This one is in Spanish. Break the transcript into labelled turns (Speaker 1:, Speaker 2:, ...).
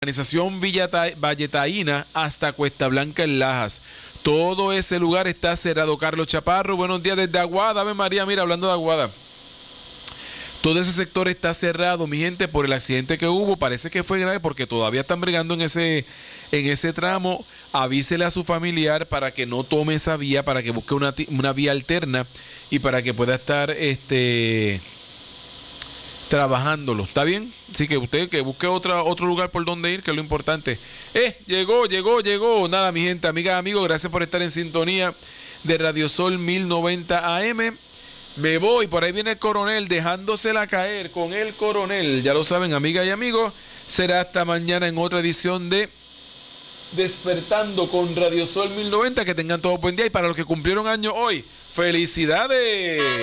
Speaker 1: Organización Valletaína hasta Cuesta Blanca en Lajas. Todo ese lugar está cerrado. Carlos Chaparro, buenos días desde Aguada. Ave María, mira, hablando de Aguada. Todo ese sector está cerrado, mi gente, por el accidente que hubo. Parece que fue grave porque todavía están bregando en ese tramo. Avísele a su familiar para que no tome esa vía, para que busque una vía alterna y para que pueda estar trabajándolo. ¿Está bien? Así que usted que busque otro lugar por donde ir, que es lo importante. Llegó. Nada, mi gente, amigas, amigos, gracias por estar en sintonía de Radio Sol 1090 AM. Me voy, por ahí viene el coronel dejándosela caer con el coronel. Ya lo saben, amigas y amigos. Será hasta mañana en otra edición de Despertando con Radio Sol 1090. Que tengan todo buen día. Y para los que cumplieron años hoy, ¡felicidades!